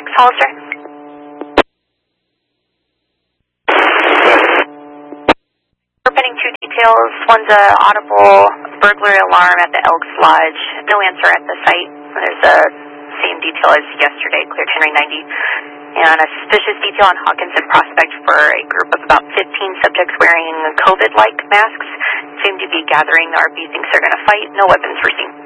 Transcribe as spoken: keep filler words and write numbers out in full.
six, Hollister. We're pending two details. One's a audible burglary alarm at the Elks Lodge. No answer at the site. There's a same detail as yesterday, cleared Henry ninety. And a suspicious detail on Hawkinson Prospect for a group of about fifteen subjects wearing COVID-like masks. Seem to be gathering. The R B thinks they're going to fight. No weapons were seen.